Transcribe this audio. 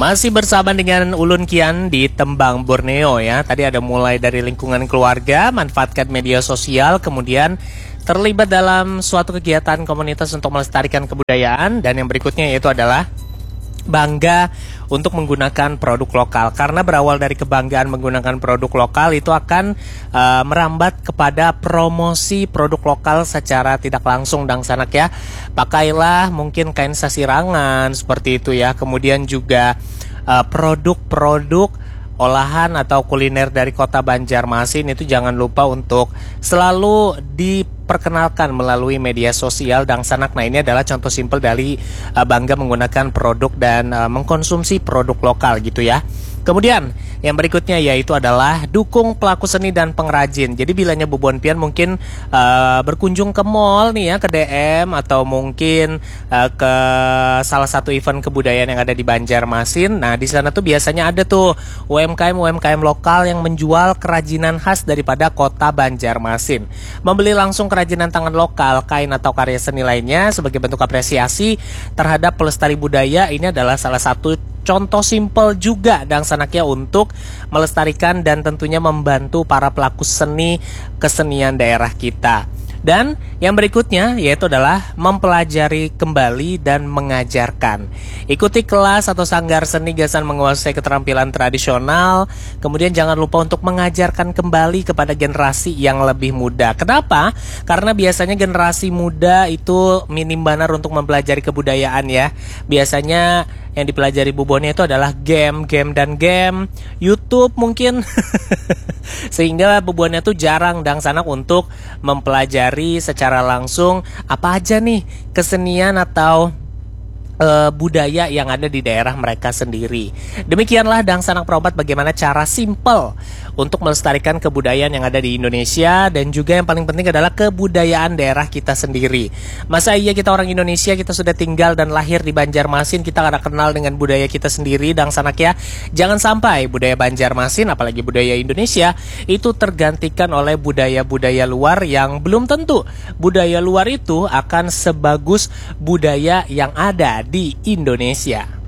Masih bersama dengan Ulun Kian di Tembang, Borneo ya. Tadi ada mulai dari lingkungan keluarga, manfaatkan media sosial, kemudian terlibat dalam suatu kegiatan komunitas untuk melestarikan kebudayaan, dan yang berikutnya yaitu adalah bangga untuk menggunakan produk lokal. Karena berawal dari kebanggaan menggunakan produk lokal, itu akan merambat kepada promosi produk lokal secara tidak langsung dang sanak ya. Pakailah mungkin kain sasirangan seperti itu ya. Kemudian juga produk-produk olahan atau kuliner dari kota Banjarmasin itu jangan lupa untuk selalu diperkenalkan melalui media sosial dang sanak. Nah, ini adalah contoh simpel dari bangga menggunakan produk dan mengkonsumsi produk lokal gitu ya. Kemudian yang berikutnya yaitu adalah dukung pelaku seni dan pengrajin. Jadi bilanya Bu Bonpian mungkin berkunjung ke mall nih ya, ke DM atau mungkin ke salah satu event kebudayaan yang ada di Banjarmasin. Nah, di sana tuh biasanya ada tuh UMKM lokal yang menjual kerajinan khas daripada kota Banjarmasin. Membeli langsung kerajinan tangan lokal, kain atau karya seni lainnya sebagai bentuk apresiasi terhadap pelestari budaya, ini adalah salah satu contoh simpel juga dang sanaknya untuk melestarikan dan tentunya membantu para pelaku seni kesenian daerah kita. Dan yang berikutnya yaitu adalah mempelajari kembali dan mengajarkan. Ikuti kelas atau sanggar seni gasan menguasai keterampilan tradisional. Kemudian jangan lupa untuk mengajarkan kembali kepada generasi yang lebih muda. Kenapa? Karena biasanya generasi muda itu minim banar untuk mempelajari kebudayaan ya. Biasanya yang dipelajari Bu Boni itu adalah game, YouTube mungkin. Sehingga Bu Boni itu jarang dang sanak untuk mempelajari secara langsung apa aja nih kesenian atau budaya yang ada di daerah mereka sendiri. Demikianlah dang sanak perobat bagaimana cara simple untuk melestarikan kebudayaan yang ada di Indonesia, dan juga yang paling penting adalah kebudayaan daerah kita sendiri. Masa iya kita orang Indonesia, kita sudah tinggal dan lahir di Banjarmasin, kita gak kenal dengan budaya kita sendiri dang sanak ya. Jangan sampai budaya Banjarmasin apalagi budaya Indonesia itu tergantikan oleh budaya-budaya luar yang belum tentu budaya luar itu akan sebagus budaya yang ada di Indonesia.